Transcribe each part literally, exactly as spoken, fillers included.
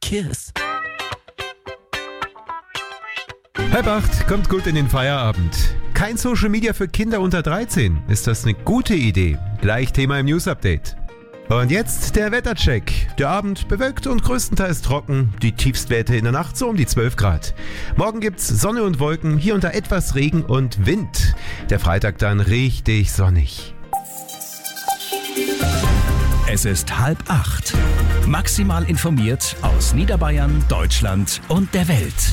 kiss. Halb acht, kommt gut in den Feierabend. Kein Social Media für Kinder unter dreizehn. Ist das eine gute Idee? Gleich Thema im News Update. Und jetzt der Wettercheck. Der Abend bewölkt und größtenteils trocken. Die Tiefstwerte in der Nacht so um die zwölf Grad. Morgen gibt's Sonne und Wolken, hier und da etwas Regen und Wind. Der Freitag dann richtig sonnig. Es ist halb acht. Maximal informiert aus Niederbayern, Deutschland und der Welt.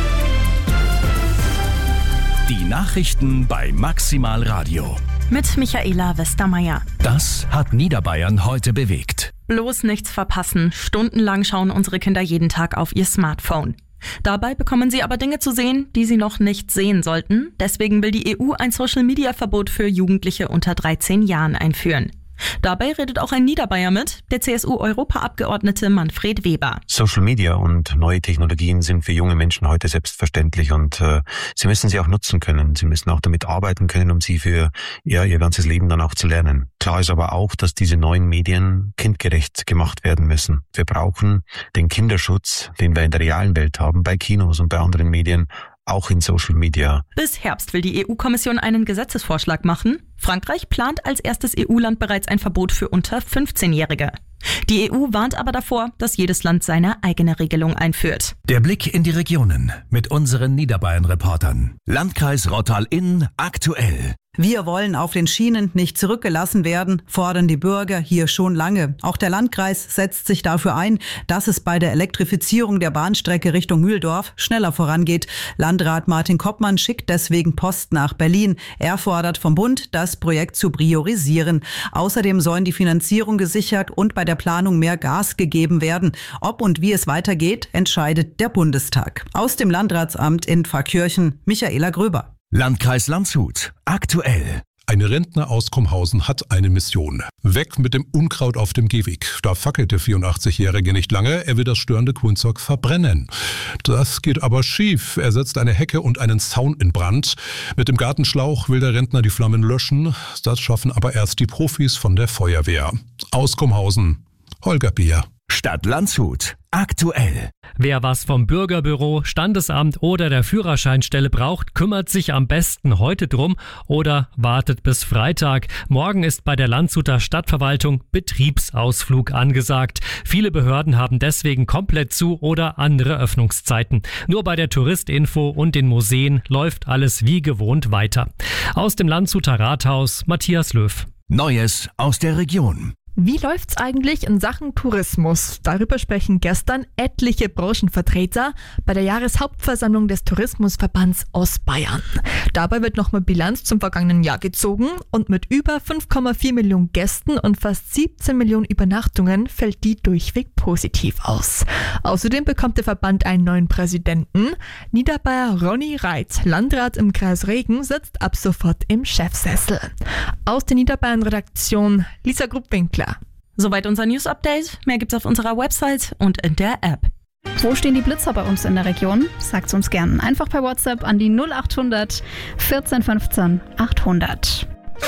Die Nachrichten bei Maximal Radio. Mit Michaela Westermeier. Das hat Niederbayern heute bewegt. Bloß nichts verpassen. Stundenlang schauen unsere Kinder jeden Tag auf ihr Smartphone. Dabei bekommen sie aber Dinge zu sehen, die sie noch nicht sehen sollten. Deswegen will die E U ein Social-Media-Verbot für Jugendliche unter dreizehn Jahren einführen. Dabei redet auch ein Niederbayer mit, der C S U-Europaabgeordnete Manfred Weber. Social Media und neue Technologien sind für junge Menschen heute selbstverständlich und äh, sie müssen sie auch nutzen können. Sie müssen auch damit arbeiten können, um sie für ja, ihr ganzes Leben dann auch zu lernen. Klar ist aber auch, dass diese neuen Medien kindgerecht gemacht werden müssen. Wir brauchen den Kinderschutz, den wir in der realen Welt haben, bei Kinos und bei anderen Medien, auch in Social Media. Bis Herbst will die E U-Kommission einen Gesetzesvorschlag machen. Frankreich plant als erstes E U-Land bereits ein Verbot für unter fünfzehnjährige. Die E U warnt aber davor, dass jedes Land seine eigene Regelung einführt. Der Blick in die Regionen mit unseren Niederbayern-Reportern. Landkreis Rottal-Inn aktuell. Wir wollen auf den Schienen nicht zurückgelassen werden, fordern die Bürger hier schon lange. Auch der Landkreis setzt sich dafür ein, dass es bei der Elektrifizierung der Bahnstrecke Richtung Mühldorf schneller vorangeht. Landrat Martin Koppmann schickt deswegen Post nach Berlin. Er fordert vom Bund, das Projekt zu priorisieren. Außerdem sollen die Finanzierung gesichert und bei der Planung mehr Gas gegeben werden. Ob und wie es weitergeht, entscheidet der Bundestag. Aus dem Landratsamt in Pfarrkirchen, Michaela Gröber. Landkreis Landshut aktuell. Ein Rentner aus Komhausen hat eine Mission. Weg mit dem Unkraut auf dem Gehweg. Da fackelt der vierundachtzigjährige nicht lange. Er will das störende Grünzeug verbrennen. Das geht aber schief. Er setzt eine Hecke und einen Zaun in Brand. Mit dem Gartenschlauch will der Rentner die Flammen löschen. Das schaffen aber erst die Profis von der Feuerwehr. Aus Komhausen, Holger Bier. Stadt Landshut aktuell. Wer was vom Bürgerbüro, Standesamt oder der Führerscheinstelle braucht, kümmert sich am besten heute drum oder wartet bis Freitag. Morgen ist bei der Landshuter Stadtverwaltung Betriebsausflug angesagt. Viele Behörden haben deswegen komplett zu oder andere Öffnungszeiten. Nur bei der Touristinfo und den Museen läuft alles wie gewohnt weiter. Aus dem Landshuter Rathaus Matthias Löw. Neues aus der Region. Wie läuft's eigentlich in Sachen Tourismus? Darüber sprechen gestern etliche Branchenvertreter bei der Jahreshauptversammlung des Tourismusverbands Ostbayern. Dabei wird nochmal Bilanz zum vergangenen Jahr gezogen und mit über fünf Komma vier Millionen Gästen und fast siebzehn Millionen Übernachtungen fällt die durchweg positiv aus. Außerdem bekommt der Verband einen neuen Präsidenten. Niederbayer Ronny Reit, Landrat im Kreis Regen, sitzt ab sofort im Chefsessel. Aus der Niederbayern-Redaktion Lisa Gruppwinkler. Soweit unser News-Update. Mehr gibt's auf unserer Website und in der App. Wo stehen die Blitzer bei uns in der Region? Sagt's uns gern. Einfach per WhatsApp an die null acht hundert vierzehn fünfzehn achthundert.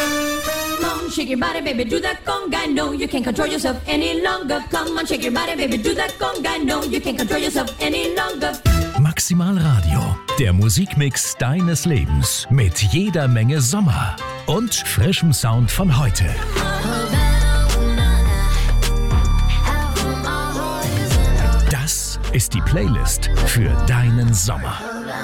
Come on, shake your body, baby, do that conga. No, you can't control yourself any longer. Come on, shake your body, baby, do that conga. No, you can't control yourself any longer. Maximal Radio, der Musikmix deines Lebens mit jeder Menge Sommer und frischem Sound von heute. Das ist die Playlist für deinen Sommer.